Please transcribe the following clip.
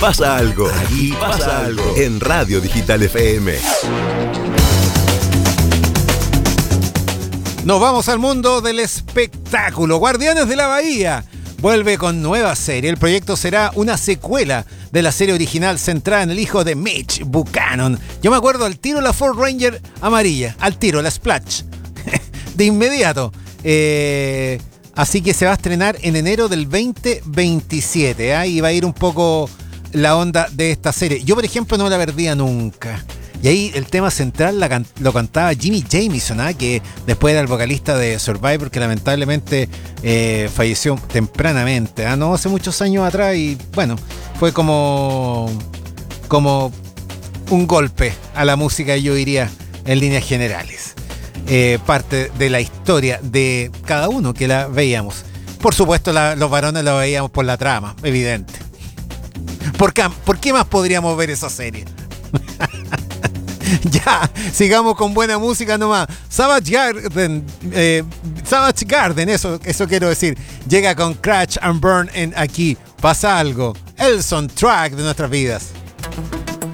pasa algo. Aquí pasa algo. En Radio Digital FM. Nos vamos al mundo del espectáculo. Guardianes de la Bahía vuelve con nueva serie. El proyecto será una secuela de la serie original centrada en el hijo de Mitch Buchanan. Yo me acuerdo al tiro la Ford Ranger amarilla, al tiro la Splash, de inmediato. Así que se va a estrenar en enero del 2027, y va a ir un poco la onda de esta serie. Yo, por ejemplo, no la perdía nunca. Y ahí el tema central lo cantaba Jimmy Jamison, que después era el vocalista de Survivor, que lamentablemente falleció tempranamente, no hace muchos años atrás, y bueno, fue como un golpe a la música, yo diría, en líneas generales. Parte de la historia de cada uno que la veíamos. Por supuesto, los varones la veíamos por la trama, evidente. ¿Por qué más podríamos ver esa serie? Ya, sigamos con buena música nomás. Savage Garden, eso quiero decir. Llega con Crash and Burn en Aquí Pasa Algo, el soundtrack de nuestras vidas.